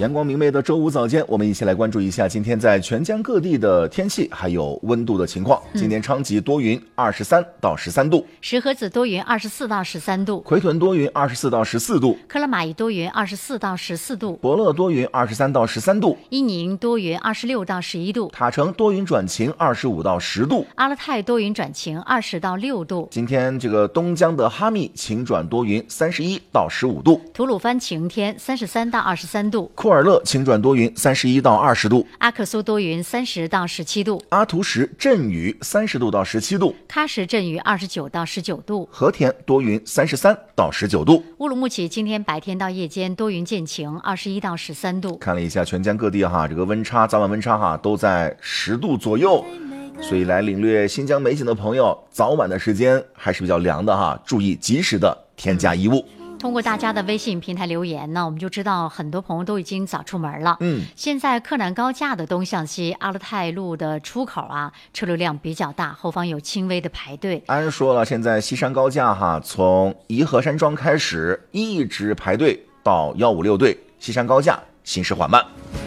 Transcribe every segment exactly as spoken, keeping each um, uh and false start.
阳光明媚的周五早间，我们一起来关注一下今天在全江各地的天气还有温度的情况。今天昌吉多云，二十三到十三度； 石河子多云，二十四到十三度； 奎屯多云，二十四到十四度； 克拉玛依多云，二十四到十四度； 伯乐多云，二十三到十三度； 伊宁多云，二十六到十一度； 塔城多云转晴，二十五到十度； 阿勒泰多云转晴，二十到六度。 今天这个东江的哈密晴转多云，三十一到十五度； 吐鲁番晴天，三十三到二十三度； 库尔勒晴转多云，三十一到二十度； 阿克苏多云，三十到十七度； 阿图什阵雨，三十度到十七度； 喀什阵雨，二十九到十九度； 和田多云，三十三到十九度； 乌鲁木齐今天白天到夜间多云见晴，二十一到十三度。 看了一下全江各地哈，这个温差早晚温差哈都在十度左右，所以来领略新疆美景的朋友，早晚的时间还是比较凉的哈，注意及时的添加衣物。 通过大家的微信平台留言呢，我们就知道很多朋友都已经早出门了。 嗯， 现在克南高架的东向西阿勒泰路的出口啊，车流量比较大，后方有轻微的排队。 安说了，现在西山高架哈，从颐和山庄开始一直排队到幺五六队，西山高架行驶缓慢。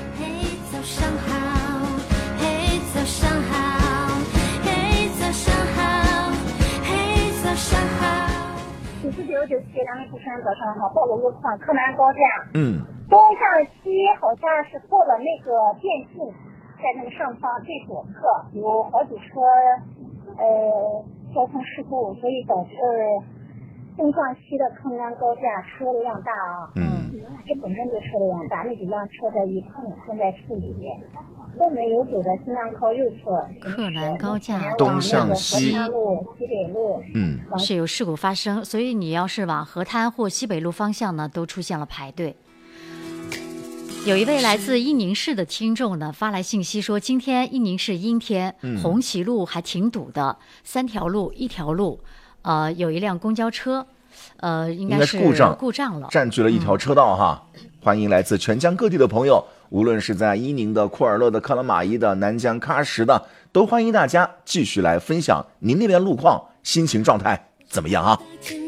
九十九九七两位主持人早上好，报个路况，柯南高架， 嗯， 东向西好像是过了那个电信，在那个上方最左侧有好几车呃交通事故，所以导致东向西的柯南高架车流量大啊。 嗯， 这本身就车流量大，那几辆车在一碰正在处理。东北有走的新浪靠右侧， 克南高架东向西路、西北路， 嗯， 是有事故发生，所以你要是往河滩或西北路方向呢，都出现了排队。有一位来自伊宁市的听众呢发来信息说，今天伊宁市阴天， 嗯、 红旗路还挺堵的，三条路一条路，呃，有一辆公交车，呃，应该是故障故障了， 占据了一条车道哈。嗯、欢迎来自全江各地的朋友，无论是在伊宁的、库尔勒的、克拉玛依的、南疆喀什的，都欢迎大家继续来分享您那边路况、心情状态怎么样啊？